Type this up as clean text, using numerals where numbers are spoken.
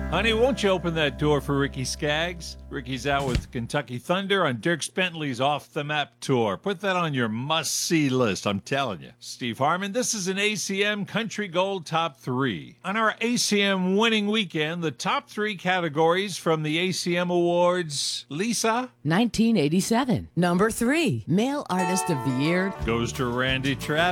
Honey, won't you open that door for Ricky Skaggs? Ricky's out with Kentucky Thunder on Dirk Bentley's Off the Map tour. Put that on your must-see list, I'm telling you. Steve Harmon, this is an ACM Country Gold Top 3. On our ACM winning weekend, the top 3 categories from the ACM Awards, Lisa? 1987. Number 3, Male Artist of the Year Goes to Randy Travis.